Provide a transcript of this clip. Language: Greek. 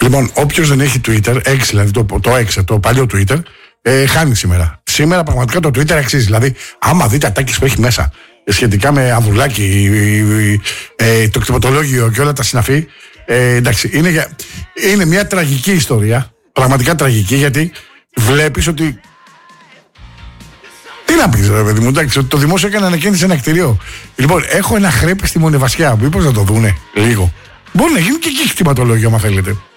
Λοιπόν, όποιος δεν έχει Twitter, X δηλαδή, το παλιό Twitter, χάνει σήμερα. Σήμερα πραγματικά το Twitter αξίζει. Δηλαδή, άμα δείτε ατάκες που έχει μέσα σχετικά με Ανδρουλάκη, το κτηματολόγιο και όλα τα συναφή, εντάξει, είναι μια τραγική ιστορία. Πραγματικά τραγική, γιατί βλέπεις ότι. Τι να πεις, ρε παιδί μου, εντάξει, ότι το δημόσιο έκανε ανακαίνιση ένα κτηρίο. Λοιπόν, έχω ένα χρέπι στη Μονεβασιά. Μήπως να το δούνε λίγο. Μπορεί να γίνει και εκεί κτηματολόγιο, άμα θέλετε.